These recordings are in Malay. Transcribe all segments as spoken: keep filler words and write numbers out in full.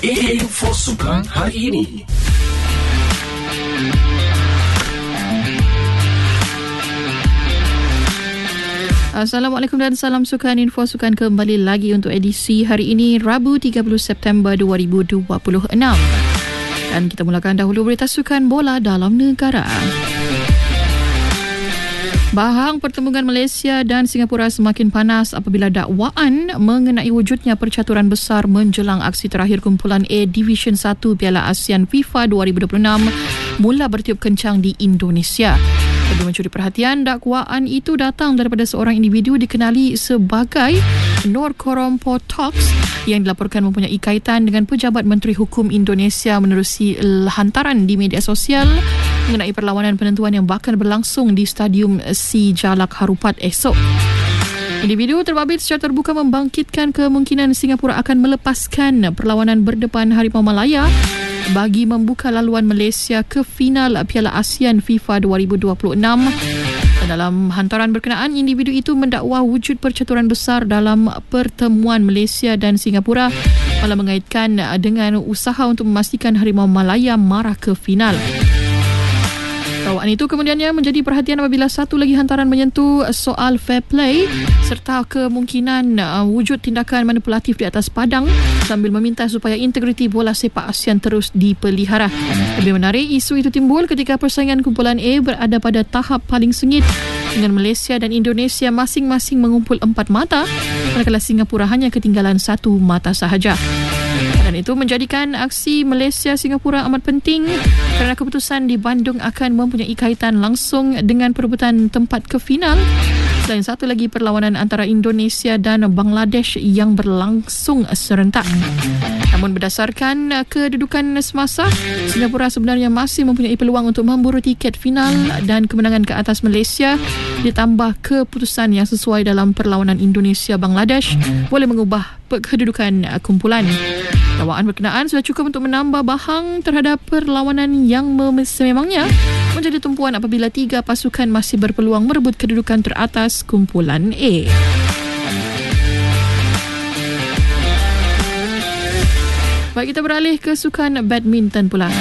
Info Sukan hari ini. Assalamualaikum dan salam sukan. Info Sukan kembali lagi untuk edisi hari ini, Rabu tiga puluh September dua ribu dua puluh enam. Dan kita mulakan dahulu berita sukan bola dalam negara. Bahang pertembungan Malaysia dan Singapura semakin panas apabila dakwaan mengenai wujudnya percaturan besar menjelang aksi terakhir kumpulan A Division satu Piala ASEAN FIFA dua ribu dua puluh enam mula bertiup kencang di Indonesia. Lebih mencuri perhatian, dakwaan itu datang daripada seorang individu dikenali sebagai Nur Korompo Talks yang dilaporkan mempunyai kaitan dengan pejabat Menteri Hukum Indonesia menerusi hantaran di media sosial mengenai perlawanan penentuan yang bakal berlangsung di Stadium Si Jalak Harupat esok. Individu terbabit secara terbuka membangkitkan kemungkinan Singapura akan melepaskan perlawanan berdepan Harimau Malaya bagi membuka laluan Malaysia ke final Piala ASEAN FIFA dua ribu dua puluh enam. Dalam hantaran berkenaan, individu itu mendakwa wujud percaturan besar dalam pertemuan Malaysia dan Singapura malah mengaitkan dengan usaha untuk memastikan Harimau Malaya marah ke final. Dakwaan itu kemudiannya menjadi perhatian apabila satu lagi hantaran menyentuh soal fair play serta kemungkinan uh, wujud tindakan manipulatif di atas padang sambil meminta supaya integriti bola sepak ASEAN terus dipelihara. Lebih menarik, isu itu timbul ketika persaingan kumpulan A berada pada tahap paling sengit dengan Malaysia dan Indonesia masing-masing mengumpul empat mata manakala Singapura hanya ketinggalan satu mata sahaja. Dan itu menjadikan aksi Malaysia-Singapura amat penting kerana keputusan di Bandung akan mempunyai kaitan langsung dengan perebutan tempat ke final. Selain satu lagi perlawanan antara Indonesia dan Bangladesh yang berlangsung serentak. Namun berdasarkan kedudukan semasa, Singapura sebenarnya masih mempunyai peluang untuk memburu tiket final dan kemenangan ke atas Malaysia ditambah keputusan yang sesuai dalam perlawanan Indonesia-Bangladesh boleh mengubah kedudukan kumpulan. Dakwaan berkenaan sudah cukup untuk menambah bahang terhadap perlawanan yang sememangnya menjadi tumpuan apabila tiga pasukan masih berpeluang merebut kedudukan teratas kumpulan A. Baik, kita beralih ke sukan badminton pula.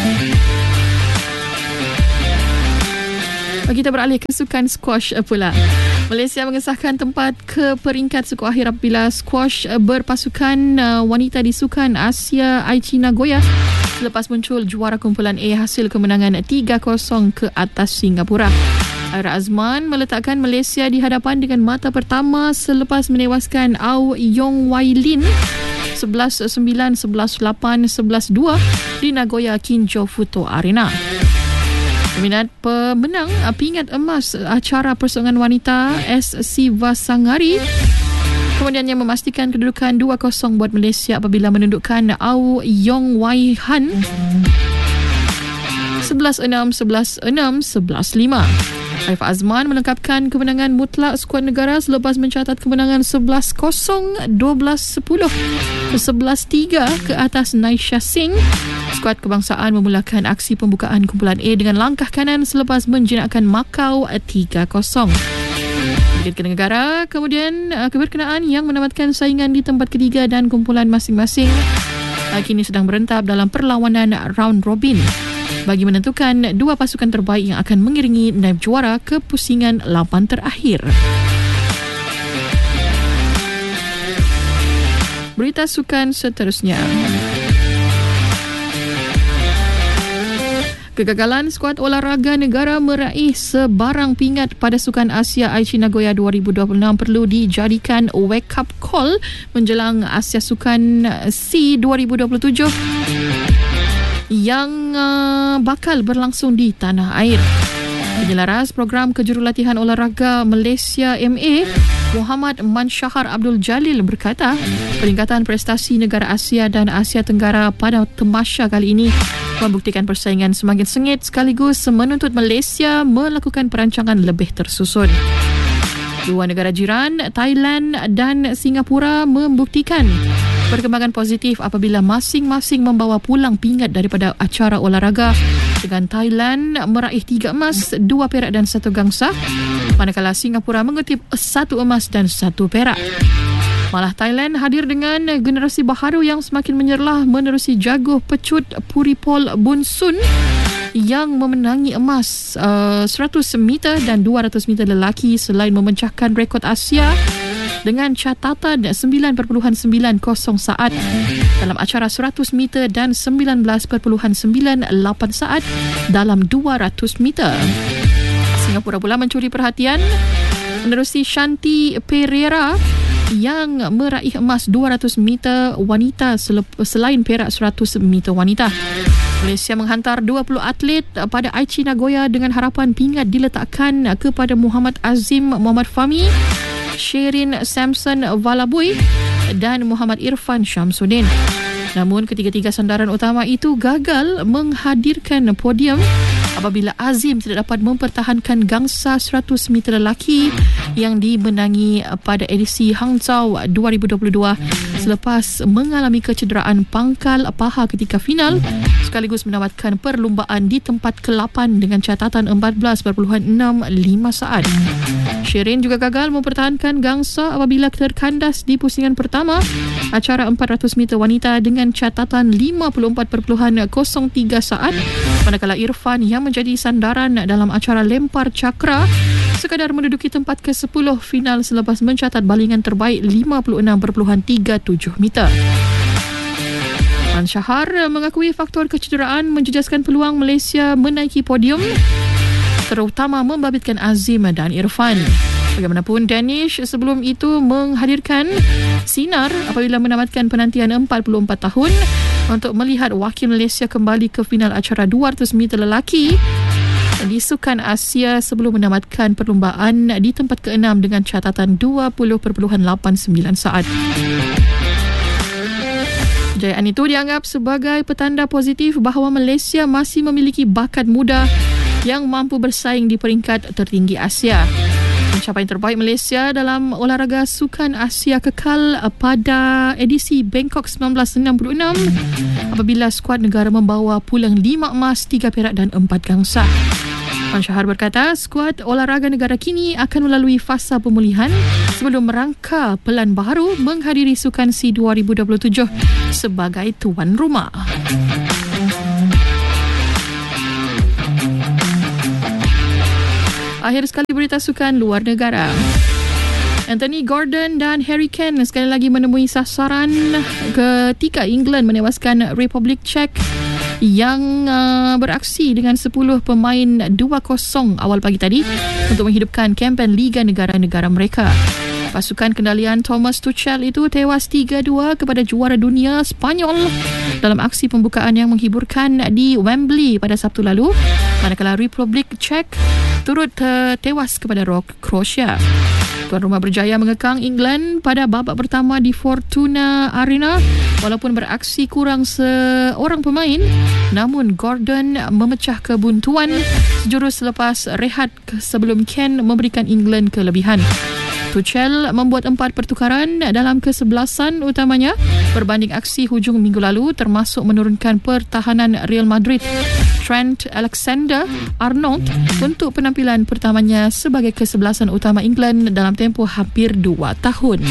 Kita beralih ke sukan squash pula. Malaysia mengesahkan tempat ke peringkat suku akhir apabila squash berpasukan wanita di Sukan Asia Aichi Nagoya selepas muncul juara kumpulan A hasil kemenangan tiga kosong ke atas Singapura. Aira Azman meletakkan Malaysia di hadapan dengan mata pertama selepas menewaskan Au Yong Wai Lin sebelas sembilan, sebelas lapan, sebelas dua di Nagoya Kinjo Futo Arena. Peminat pemenang pingat emas acara persaingan wanita S. Siva Sangari kemudiannya memastikan kedudukan dua kosong buat Malaysia apabila menundukkan Au Yong Wai Han sebelas enam, sebelas enam, sebelas lima. Arif Azman melengkapkan kemenangan mutlak skuad negara selepas mencatat kemenangan sebelas kosong, dua belas sepuluh, sebelas tiga ke atas Naisha Singh. Skuad kebangsaan memulakan aksi pembukaan kumpulan A dengan langkah kanan selepas menjinakkan Macau tiga kosong. Bukit Negara kemudian keberkenaan yang menamatkan saingan di tempat ketiga dan kumpulan masing-masing kini sedang berentap dalam perlawanan round robin bagi menentukan dua pasukan terbaik yang akan mengiringi naib juara ke pusingan lapan terakhir. Berita sukan seterusnya. Kegagalan skuad olahraga negara meraih sebarang pingat pada Sukan Asia Aichi Nagoya dua ribu dua puluh enam perlu dijadikan wake up call menjelang Asia Sukan C dua ribu dua puluh tujuh yang uh, bakal berlangsung di tanah air. Penyelaras program kejurulatihan olahraga Malaysia M A Muhammad Mansyahar Abdul Jalil berkata, peningkatan prestasi negara Asia dan Asia Tenggara pada tamasya kali ini membuktikan persaingan semakin sengit sekaligus menuntut Malaysia melakukan perancangan lebih tersusun. Dua negara jiran, Thailand dan Singapura, membuktikan perkembangan positif apabila masing-masing membawa pulang pingat daripada acara olahraga, dengan Thailand meraih tiga emas, dua perak dan satu gangsa, manakala Singapura mengutip satu emas dan satu perak. Malah Thailand hadir dengan generasi baharu yang semakin menyerlah menerusi jaguh pecut Puripol Bunsun yang memenangi emas uh, seratus meter dan dua ratus meter lelaki selain memecahkan rekod Asia dengan catatan sembilan perpuluhan sembilan kosong saat dalam acara seratus meter dan sembilan belas perpuluhan sembilan lapan saat dalam dua ratus meter. Singapura pula mencuri perhatian menerusi Shanti Pereira yang meraih emas dua ratus meter wanita selain perak seratus meter wanita. Malaysia menghantar dua puluh atlet pada Aichi Nagoya dengan harapan pingat diletakkan kepada Muhammad Azim Muhammad Fahmi, Sherin Samson Valabui dan Muhammad Irfan Syamsuddin. Namun ketiga-tiga sandaran utama itu gagal menghadirkan podium apabila Azim tidak dapat mempertahankan gangsa seratus meter lelaki yang dimenangi pada edisi Hangzhou dua ribu dua puluh dua selepas mengalami kecederaan pangkal paha ketika final sekaligus menamatkan perlumbaan di tempat ke lapan dengan catatan empat belas perpuluhan enam lima saat. Sherin juga gagal mempertahankan gangsa apabila terkandas di pusingan pertama acara empat ratus meter wanita dengan catatan lima puluh empat perpuluhan kosong tiga saat, manakala Irfan yang menjadi sandaran dalam acara lempar cakra sekadar menduduki tempat ke sepuluh final selepas mencatat balingan terbaik lima puluh enam perpuluhan tiga tujuh meter. Man Shahar mengakui faktor kecederaan menjejaskan peluang Malaysia menaiki podium, terutama membabitkan Azim dan Irfan. Bagaimanapun, Danish sebelum itu menghadirkan sinar apabila menamatkan penantian empat puluh empat tahun untuk melihat wakil Malaysia kembali ke final acara dua ratus meter lelaki di Sukan Asia sebelum menamatkan perlumbaan di tempat keenam dengan catatan dua puluh perpuluhan lapan sembilan saat. Kejayaan itu dianggap sebagai petanda positif bahawa Malaysia masih memiliki bakat muda yang mampu bersaing di peringkat tertinggi Asia. Pencapaian terbaik Malaysia dalam olahraga Sukan Asia kekal pada edisi Bangkok seribu sembilan ratus enam puluh enam apabila skuad negara membawa pulang lima emas, tiga perak dan empat gangsa. Man Shahar berkata, skuad olahraga negara kini akan melalui fasa pemulihan sebelum merangka pelan baharu menghadiri Sukan SEA dua ribu dua puluh tujuh sebagai tuan rumah. Akhir sekali berita sukan luar negara. Anthony Gordon dan Harry Kane sekali lagi menemui sasaran ketika England menewaskan Republik Czech yang uh, beraksi dengan sepuluh pemain dua kosong awal pagi tadi untuk menghidupkan kempen Liga Negara-Negara mereka. Pasukan kendalian Thomas Tuchel itu tewas tiga dua kepada juara dunia Spanyol dalam aksi pembukaan yang menghiburkan di Wembley pada Sabtu lalu, manakala Republik Czech turut uh, tewas kepada Croatia. Tuan rumah berjaya mengekang England pada babak pertama di Fortuna Arena walaupun beraksi kurang seorang pemain, namun Gordon memecah kebuntuan sejurus selepas rehat sebelum Kane memberikan England kelebihan. Tuchel membuat empat pertukaran dalam kesebelasan utamanya berbanding aksi hujung minggu lalu, termasuk menurunkan pertahanan Real Madrid Trent Alexander-Arnold untuk penampilan pertamanya sebagai kesebelasan utama England dalam tempoh hampir dua tahun.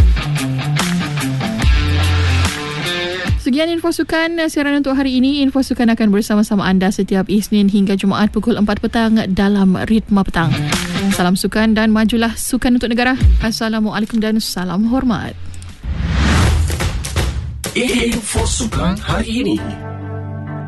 Sekian info sukan siaran untuk hari ini. Info sukan akan bersama-sama anda setiap Isnin hingga Jumaat pukul empat petang dalam Ritma Petang. Salam sukan dan majulah sukan untuk negara. Assalamualaikum dan salam hormat. Info sukan hari ini.